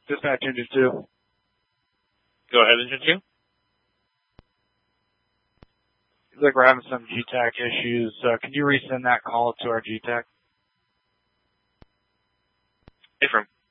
Dispatch engine 2. Go ahead, engine 2. Looks like we're having some GTAC issues. Can you resend that call to our GTAC? Affirm.